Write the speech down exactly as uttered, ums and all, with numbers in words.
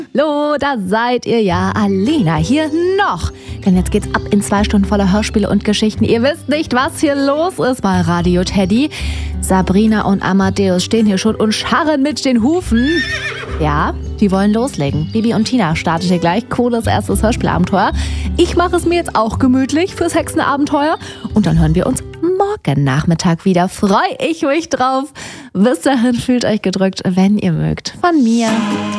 Hallo, da seid ihr ja. Alena hier noch. Denn jetzt geht's ab in zwei Stunden voller Hörspiele und Geschichten. Ihr wisst nicht, was hier los ist bei Radio Teddy. Sabrina und Amadeus stehen hier schon und scharren mit den Hufen. Ja, die wollen loslegen. Bibi und Tina startet hier gleich cooles erstes Hörspielabenteuer. Ich mache es mir jetzt auch gemütlich fürs Hexenabenteuer. Und dann hören wir uns morgen Nachmittag wieder. Freue ich mich drauf. Bis dahin fühlt euch gedrückt, wenn ihr mögt. Von mir.